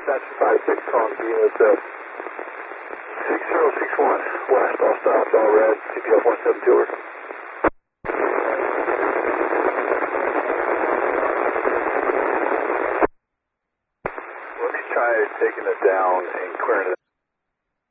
That's 56 calling unit 6061 west, all stops, all red, CPF 172 over. Let me try taking it down and clearing it